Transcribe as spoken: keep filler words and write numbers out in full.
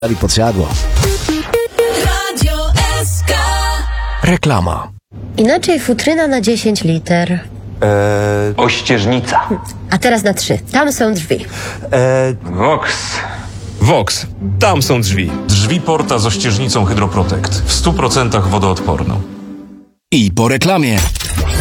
I podsiadło. Radio S K. Reklama. Inaczej futryna na dziesięć liter. Eee, Ościeżnica. A teraz na trzy. Tam są drzwi. eee, Vox. Vox. Tam są drzwi. Drzwi Porta z ościeżnicą Hydroprotect. W stu procentach wodoodporną. I po reklamie.